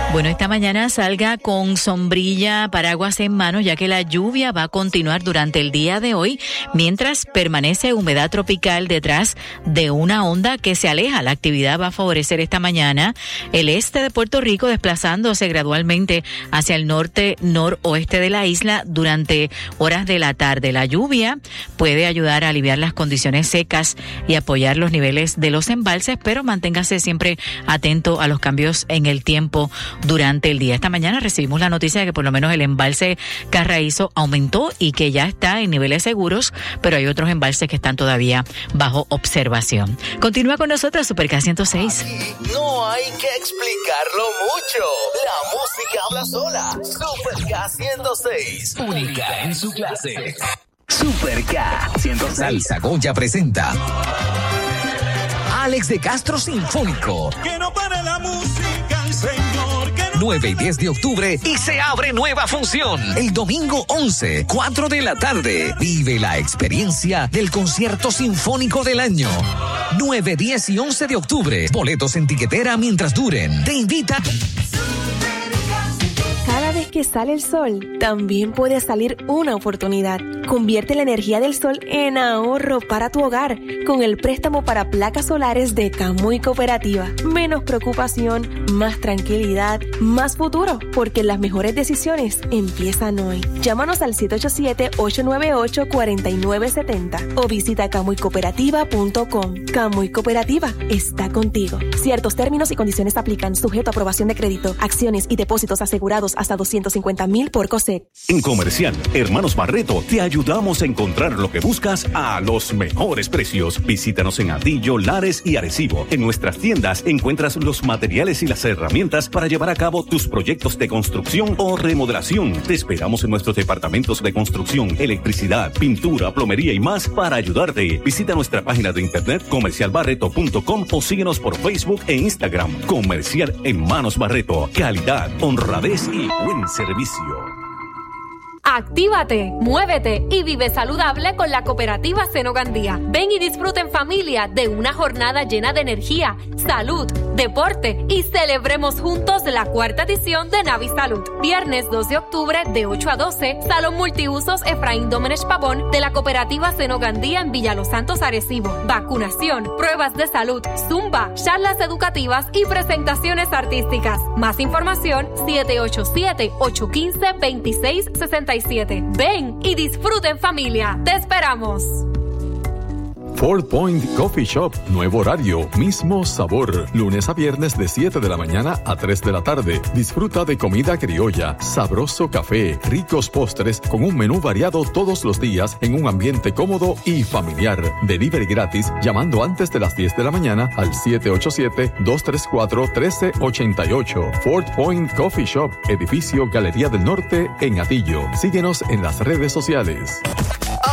Bueno, esta mañana salga con sombrilla, paraguas en mano, ya que la lluvia va a continuar durante el día de hoy, mientras permanece humedad tropical detrás de una onda que se aleja. La actividad va a favorecer esta mañana el este de Puerto Rico, desplazándose gradualmente hacia el norte-noroeste de la isla durante horas de la tarde. La lluvia puede ayudar a aliviar las condiciones secas y apoyar los niveles de los embalses, pero manténgase siempre atento a los cambios en el tiempo durante el día. Esta mañana recibimos la noticia de que por lo menos el embalse Carraízo aumentó y que ya está en niveles seguros, pero hay otros embalses que están todavía bajo observación. Continúa con nosotros Super K 106. Aquí no hay que explicarlo mucho. La música habla sola. Super K 106. Única en su clase. Super K 106. Salsa Goya presenta Alex de Castro Sinfónico. Que no pare la música, el Señor. 9 y 10 de octubre y se abre nueva función. El domingo 11, 4 de la tarde. Vive la experiencia del concierto sinfónico del año. 9, 10 y 11 de octubre. Boletos en tiquetera mientras duren. Te invita. Cada vez que sale el sol, también puede salir una oportunidad. Convierte la energía del sol en ahorro para tu hogar con el préstamo para placas solares de Camuy Cooperativa. Menos preocupación, más tranquilidad, más futuro, porque las mejores decisiones empiezan hoy. Llámanos al 787-898-4970 o visita camuycooperativa.com. Camuy Cooperativa está contigo. Ciertos términos y condiciones aplican, sujeto a aprobación de crédito, acciones y depósitos asegurados hasta 250,000 por COSEC. En Comercial Hermanos Barreto te ayudamos a encontrar lo que buscas a los mejores precios. Visítanos en Atillo, Lares y Arecibo. En nuestras tiendas encuentras los materiales y las herramientas para llevar a cabo tus proyectos de construcción o remodelación. Te esperamos en nuestros departamentos de construcción, electricidad, pintura, plomería y más para ayudarte. Visita nuestra página de internet comercialbarreto.com o síguenos por Facebook e Instagram. Comercial Hermanos Barreto. Calidad, honradez y buen servicio. Actívate, muévete y vive saludable con la Cooperativa Seno Gandía. Ven y disfruta en familia de una jornada llena de energía, salud, deporte y celebremos juntos la 4ª edición de Navi Salud. Viernes 2 de octubre de 8 a 12, Salón Multiusos Efraín Domenech Pavón de la Cooperativa Seno Gandía en Villa Los Santos, Arecibo. Vacunación, pruebas de salud, zumba, charlas educativas y presentaciones artísticas. Más información 787-815-2667. Ven y disfruta en familia. Te esperamos. Ford Point Coffee Shop, nuevo horario, mismo sabor. Lunes a viernes de 7 de la mañana a 3 de la tarde. Disfruta de comida criolla, sabroso café, ricos postres con un menú variado todos los días en un ambiente cómodo y familiar. Delivery gratis llamando antes de las 10 de la mañana al 787-234-1388. Ford Point Coffee Shop, edificio Galería del Norte en Atillo. Síguenos en las redes sociales.